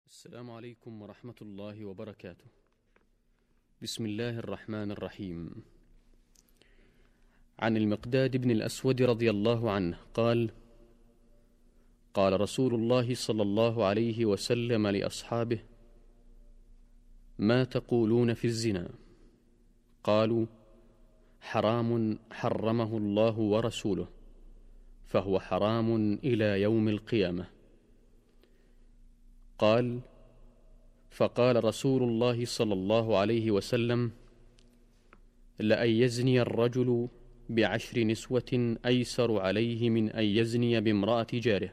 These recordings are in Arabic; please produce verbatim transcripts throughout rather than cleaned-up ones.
السلام عليكم ورحمة الله وبركاته. بسم الله الرحمن الرحيم. عن المقداد بن الأسود رضي الله عنه قال: قال رسول الله صلى الله عليه وسلم لأصحابه: ما تقولون في الزنا؟ قالوا: حرام حرمه الله ورسوله، فهو حرام إلى يوم القيامة. قال: فقال رسول الله صلى الله عليه وسلم: لأن يزني الرجل بعشر نسوة أيسر عليه من أن يزني بامرأة جاره.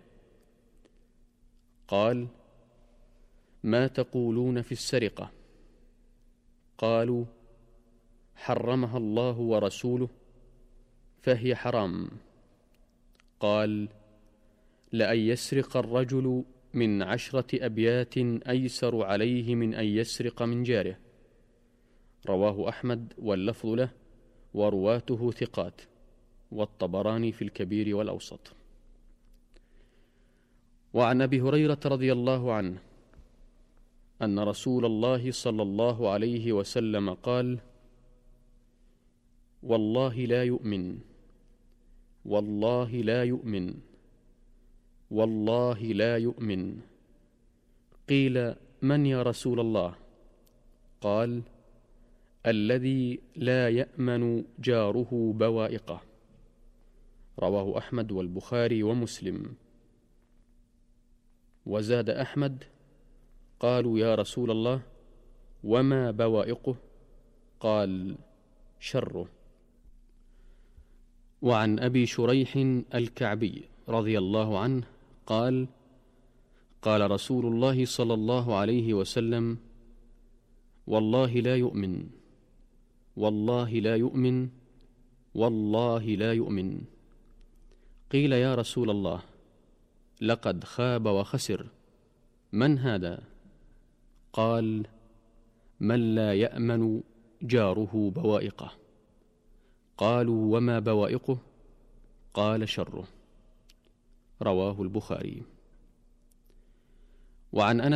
قال: ما تقولون في السرقة؟ قالوا: حرمها الله ورسوله، فهي حرام. قال: لأن يسرق الرجل من عشرة أبيات أيسر عليه من أن يسرق من جاره. رواه أحمد واللفظ له، ورواته ثقات، والطبراني في الكبير والأوسط. وعن أبي هريرة رضي الله عنه أن رسول الله صلى الله عليه وسلم قال: والله لا يؤمن، والله لا يؤمن، والله لا يؤمن. قيل: من يا رسول الله؟ قال: الذي لا يأمن جاره بوائقه. رواه أحمد والبخاري ومسلم. وزاد أحمد: قالوا يا رسول الله، وما بوائقه؟ قال: شره. وعن أبي شريح الكعبي رضي الله عنه قال: قال رسول الله صلى الله عليه وسلم: والله لا يؤمن، والله لا يؤمن، والله لا يؤمن. قيل يا رسول الله، لقد خاب وخسر، من هذا؟ قال: من لا يأمن جاره بوائقه. قالوا: وما بوائقه؟ قال: شره. رواه البخاري. وعن أنس